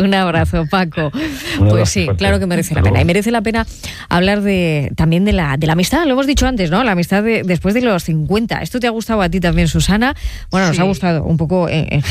Un abrazo, Paco. Un abrazo Pues sí, fuerte. claro que merece la Hasta pena. Y luego. merece la pena hablar también de la amistad, lo hemos dicho antes, ¿no? La amistad después de los 50. Esto te ha gustado a ti también, Susana. Bueno, nos ha gustado un poco en